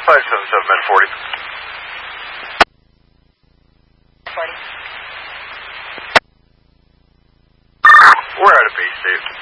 577 Med 40. 40. We're out of base, Dave.